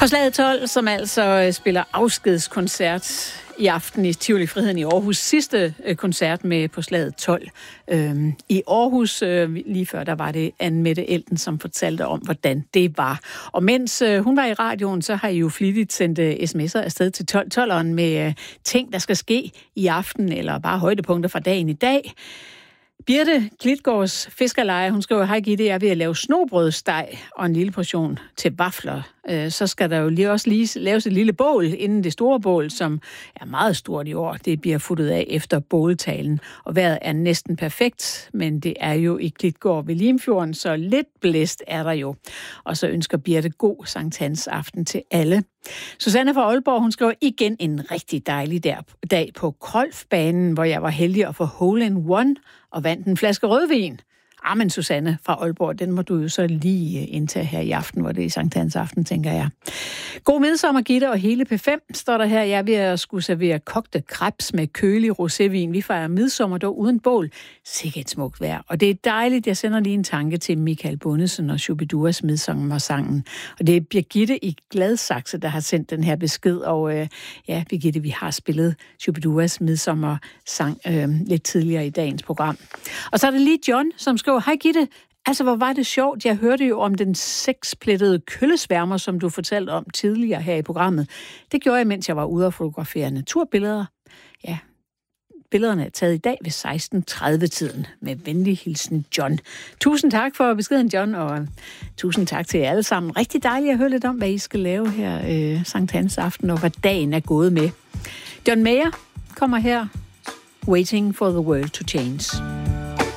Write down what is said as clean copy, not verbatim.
På Slaget 12, som altså spiller afskedskoncert i aften i Tivoli Friheden i Aarhus. Sidste koncert med på Slaget 12 i Aarhus. Lige før der var det Anne-Mette Elten, som fortalte om, hvordan det var. Og mens hun var i radioen, så har I jo flittigt sendt sms'er afsted til 12-12'eren med ting, der skal ske i aften, eller bare højdepunkter fra dagen i dag. Birte Klitgaards fiskerleje, hun skriver, hej Gitte, jeg er ved at lave snobrødsteg og en lille portion til vafler. Så skal der jo lige laves et lille bål inden det store bål, som er meget stort i år. Det bliver futtet af efter båltalen, og vejret er næsten perfekt, men det er jo i Klitgaard ved Limfjorden, så lidt blæst er der jo. Og så ønsker Birte god Sankt Hans aften til alle. Susanne fra Aalborg, hun skriver igen en rigtig dejlig dag på golfbanen, hvor jeg var heldig at få hole in one og vandt en flaske rødvin. Men Susanne fra Aalborg, den må du jo så lige indtage her i aften, hvor det er Sankt Hans aften, tænker jeg. God midsommer, Gitte, og hele P5 står der her. Jeg er ved at skulle servere kogte krebs med kølig rosévin. Vi fejrer midsommer dog uden bål. Sikke et smukt vejr. Og det er dejligt. Jeg sender lige en tanke til Michael Bundesen og Shubiduas midsommersangen. Og det er Birgitte i Gladsaxe, der har sendt den her besked. Og ja, Birgitte, vi har spillet Shubiduas midsommersang lidt tidligere i dagens program. Og så er det lige John, som skriver, hej Gitte, altså hvor var det sjovt. Jeg hørte jo om den seksplettede køllesværmer, som du fortalte om tidligere her i programmet. Det gjorde jeg, mens jeg var ude og fotografere naturbilleder. Ja, billederne er taget i dag ved 16:30-tiden. Med venlig hilsen, John. Tusind tak for beskeden, John, og tusind tak til jer alle sammen. Rigtig dejligt at høre lidt om, hvad I skal lave her Sankt Hans aften, og hvad dagen er gået med. John Mayer kommer her. Waiting for the world to change.